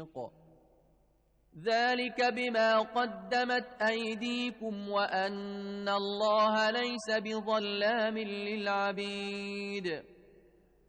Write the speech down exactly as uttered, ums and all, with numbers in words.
رزق ذلك بما قدمت أيديكم وأن الله ليس بظلام للعبيد